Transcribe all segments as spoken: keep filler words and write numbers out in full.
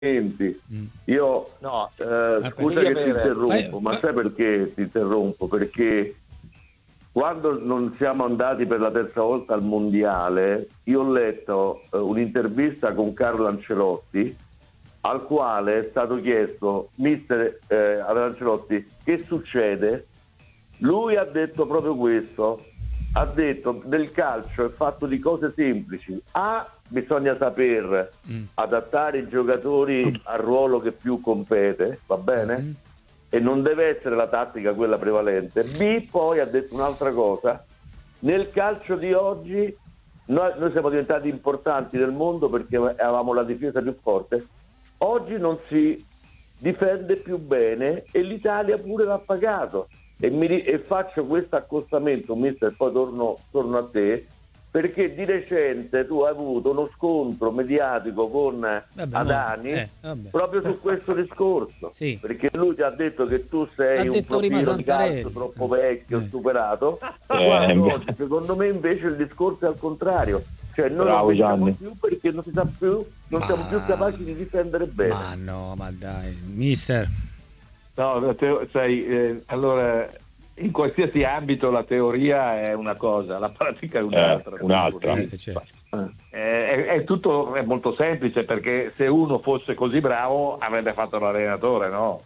Mm. Io no, eh, scusa che ti interrompo, ma sai perché ti interrompo? Perché quando non siamo andati per la terza volta al mondiale, io ho letto eh, un'intervista con Carlo Ancelotti, al quale è stato chiesto, mister eh, Ancelotti, che succede? Lui ha detto proprio questo, ha detto del calcio è fatto di cose semplici. A, bisogna saper mm. adattare i giocatori al ruolo che più compete, va bene? Mm. E non deve essere la tattica quella prevalente. B, poi ha detto un'altra cosa, nel calcio di oggi noi, noi siamo diventati importanti nel mondo perché avevamo la difesa più forte, oggi non si difende più bene e l'Italia pure l'ha pagato. E, mi, e faccio questo accostamento, mister, poi torno, torno a te, perché di recente tu hai avuto uno scontro mediatico con vabbè, Adani eh, proprio su questo discorso, sì. Perché lui ti ha detto che tu sei ha un profilo di calcio troppo vecchio, eh. superato, eh. Quando oggi secondo me invece il discorso è al contrario, cioè noi Bravo, non vinciamo più perché non si sa più, non ma... siamo più capaci di difendere bene. Ma no, ma dai, mister. No, te, sai, eh, allora in qualsiasi ambito la teoria è una cosa, la pratica è un'altra. Eh, un'altra. Eh, certo. eh, è, è tutto è molto semplice, perché se uno fosse così bravo avrebbe fatto l'allenatore, no?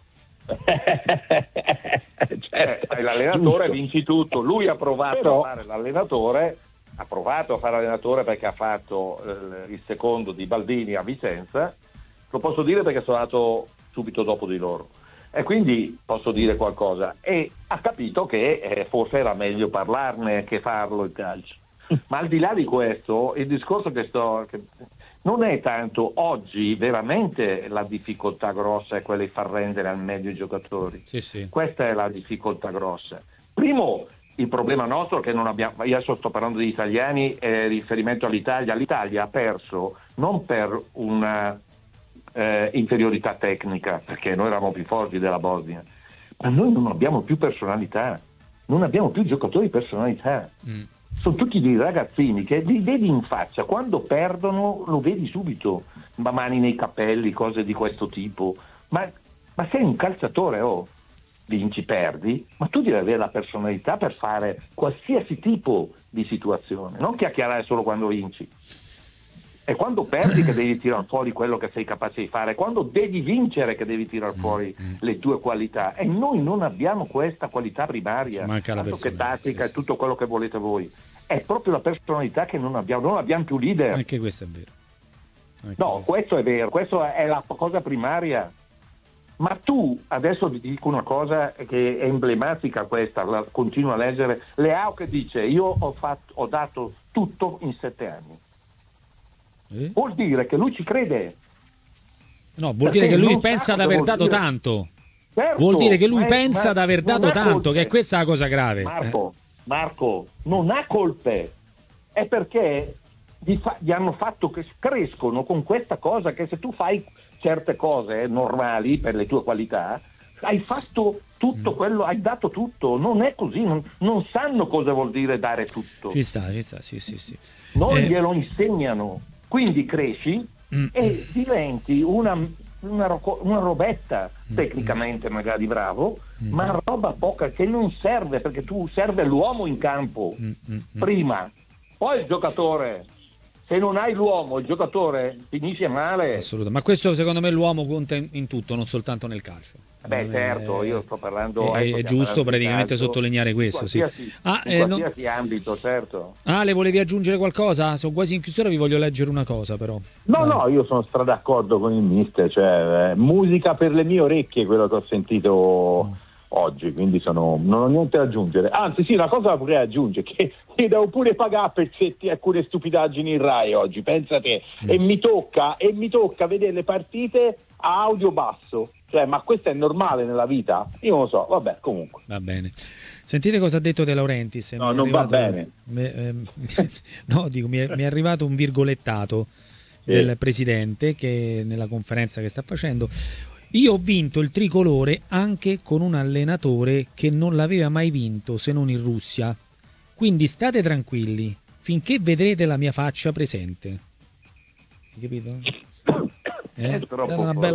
Cioè, l'allenatore vinci tutto. Lui ha provato Però... a fare l'allenatore, ha provato a fare l'allenatore perché ha fatto eh, il secondo di Baldini a Vicenza. Lo posso dire perché sono andato subito dopo di loro. E quindi posso dire qualcosa, e ha capito che eh, forse era meglio parlarne che farlo il calcio. Ma al di là di questo, il discorso che sto che non è tanto oggi veramente la difficoltà grossa è quella di far rendere al meglio i giocatori. Sì, sì. Questa è la difficoltà grossa. Primo, il problema nostro è che non abbiamo, io adesso sto parlando di italiani, eh, riferimento all'Italia, l'Italia ha perso non per una Eh, inferiorità tecnica, perché noi eravamo più forti della Bosnia, ma noi non abbiamo più personalità, non abbiamo più giocatori di personalità. Mm. Sono tutti dei ragazzini che li vedi in faccia, quando perdono lo vedi subito, ma mani nei capelli, cose di questo tipo. Ma, ma sei un calciatore, oh, vinci, perdi, ma tu devi avere la personalità per fare qualsiasi tipo di situazione, non chiacchierare solo quando vinci. È quando perdi che devi tirar fuori quello che sei capace di fare, quando devi vincere che devi tirar fuori mm. le tue qualità, e noi non abbiamo questa qualità primaria, tanto che tattica e tutto quello che volete voi. È proprio la personalità che non abbiamo, non abbiamo più leader. Anche questo è vero. Anche no, questo è vero, questa è la cosa primaria. Ma tu, adesso ti dico una cosa che è emblematica, questa, la continuo a leggere, Leao che dice io ho, fatto, ho dato tutto in sette anni. Eh? Vuol dire che lui ci crede. No, vuol dire che lui pensa di aver dato dire... tanto. Certo, vuol dire che lui è, pensa di aver dato tanto, colpe. Che è questa la cosa grave. Marco, eh. Marco, non ha colpe. È perché gli, fa... gli hanno fatto che crescono con questa cosa, che se tu fai certe cose normali per le tue qualità, hai fatto tutto mm. quello, hai dato tutto. Non è così, non, non sanno cosa vuol dire dare tutto. Ci sta, ci sta, sì, sì, sì. Non eh. glielo insegnano. Quindi cresci mm. e diventi una, una, ro- una robetta, mm. tecnicamente magari bravo, mm. ma roba poca che non serve, perché tu serve l'uomo in campo mm. Mm. prima, poi il giocatore. Se non hai l'uomo, il giocatore finisce male. Assolutamente. Ma questo secondo me l'uomo conta in tutto, non soltanto nel calcio. Beh, certo, io sto parlando. È, ecco, è giusto praticamente calcio, sottolineare questo. Sì. Ah, in eh, qualsiasi non... ambito, certo. Ah, le volevi aggiungere qualcosa? Sono quasi in chiusura, vi voglio leggere una cosa, però. No, Vai. no, io sono stra d'accordo con il mister. Cioè, eh, musica per le mie orecchie, quello che ho sentito. Mm. oggi, quindi sono, non ho niente da aggiungere. Anzi sì, una cosa la vorrei aggiungere, che io devo pure pagare pezzetti e alcune stupidaggini in Rai oggi, pensa te, mm. e mi tocca e mi tocca vedere le partite a audio basso, cioè, ma questo è normale nella vita? Io non lo so, vabbè, comunque. Va bene. Sentite cosa ha detto De Laurentiis. No, non va bene. Me, eh, no, dico, mi è, mi è arrivato un virgolettato sì. del presidente che nella conferenza che sta facendo: io ho vinto il tricolore anche con un allenatore che non l'aveva mai vinto se non in Russia, quindi state tranquilli finché vedrete la mia faccia presente. Hai capito? Eh? È troppo Dare una forte. bella